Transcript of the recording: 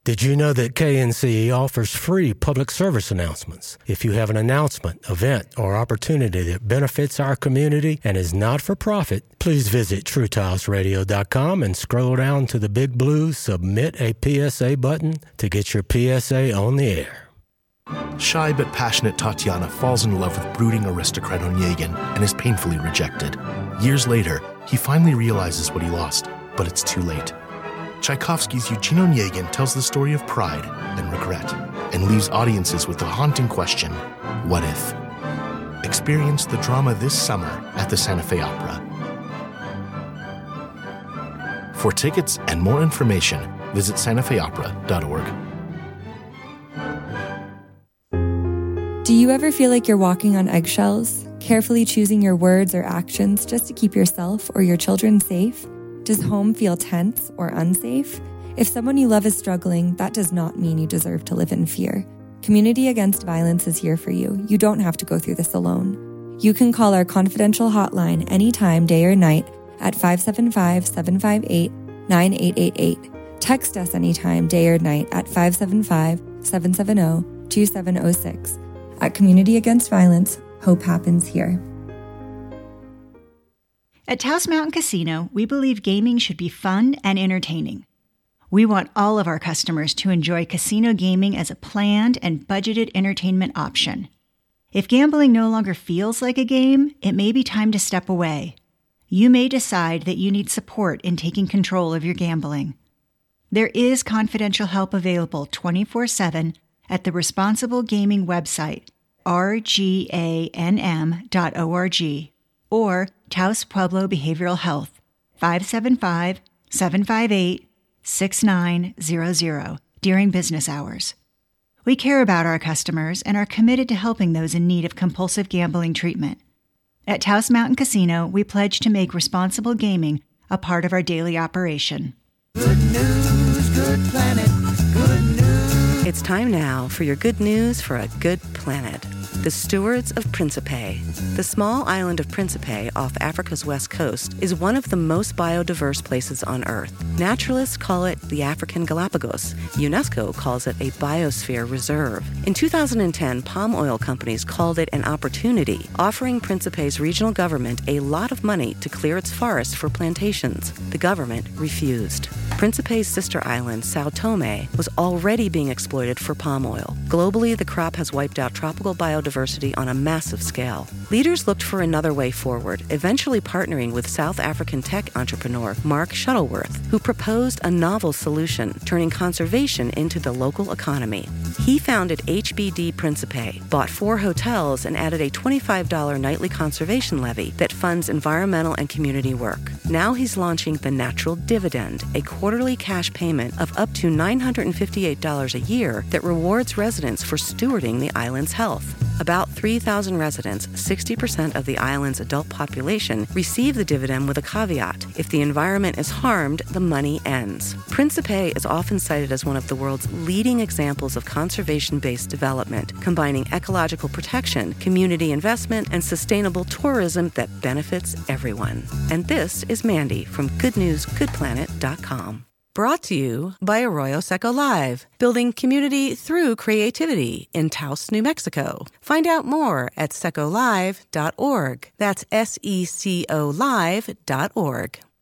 Did you know that KNCE offers free public service announcements? If you have an announcement, event, or opportunity that benefits our community and is not for profit, please visit TrueTalesRadio.com and scroll down to the big blue Submit a PSA button to get your PSA on the air. Shy but passionate Tatiana falls in love with brooding aristocrat Onegin and is painfully rejected. Years later, he finally realizes what he lost, but it's too late. Tchaikovsky's Eugene Onegin tells the story of pride and regret and leaves audiences with the haunting question, what if? Experience the drama this summer at the Santa Fe Opera. For tickets and more information, visit santafeopera.org. Do you ever feel like you're walking on eggshells, carefully choosing your words or actions just to keep yourself or your children safe? Does home feel tense or unsafe? If someone you love is struggling, that does not mean you deserve to live in fear. Community Against Violence is here for you. You don't have to go through this alone. You can call our confidential hotline anytime, day or night, at 575-758-9888. Text us anytime, day or night, at 575-770-2706. At Community Against Violence, hope happens here. At Taos Mountain Casino, we believe gaming should be fun and entertaining. We want all of our customers to enjoy casino gaming as a planned and budgeted entertainment option. If gambling no longer feels like a game, it may be time to step away. You may decide that you need support in taking control of your gambling. There is confidential help available 24/7 at the Responsible Gaming website, rganm.org, or Taos Pueblo Behavioral Health, 575-758-6900 during business hours. We care about our customers and are committed to helping those in need of compulsive gambling treatment. At Taos Mountain Casino, we pledge to make responsible gaming a part of our daily operation. Good news, good planet, good news. It's time now for your good news for a good planet. The Stewards of Principe. The small island of Principe off Africa's west coast is one of the most biodiverse places on Earth. Naturalists call it the African Galapagos. UNESCO calls it a biosphere reserve. In 2010, palm oil companies called it an opportunity, offering Principe's regional government a lot of money to clear its forests for plantations. The government refused. Principe's sister island, Sao Tome, was already being exploited for palm oil. Globally, the crop has wiped out tropical biodiversity on a massive scale. Leaders looked for another way forward, eventually partnering with South African tech entrepreneur Mark Shuttleworth, who proposed a novel solution, turning conservation into the local economy. He founded HBD Principe, bought 4 hotels, and added a $25 nightly conservation levy that funds environmental and community work. Now he's launching the Natural Dividend, a quarterly cash payment of up to $958 a year that rewards residents for stewarding the island's health. About 3,000 residents, 60% of the island's adult population, receive the dividend with a caveat. If the environment is harmed, the money ends. Principe is often cited as one of the world's leading examples of conservation-based development, combining ecological protection, community investment, and sustainable tourism that benefits everyone. And this is Mandy from GoodNewsGoodPlanet.com. Brought to you by Arroyo Seco Live, building community through creativity in Taos, New Mexico. Find out more at secolive.org. That's SECO Live.org.